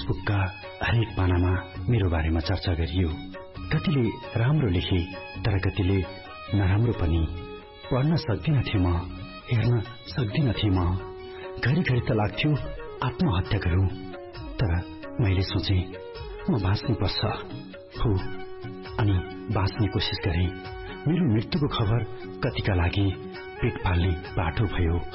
फेसबुकका हरेक पानामा मेरो बारेमा चर्चा गरियो। कतिले राम्रो लेखे तर कतिले नराम्रो पनि। पढ्न सक्दिन थिए म, हेर्न सक्दिन थिए म। घरिघरि त लाग्थ्यो आत्महत्या गरौं, तर मैले सोचे म बाँच्नै पर्छ हो, अनि बाँच्ने कोसिस गरे। मेरो मृत्युको खबर कतिका लागि पेट पाल्ने बाटो भयो।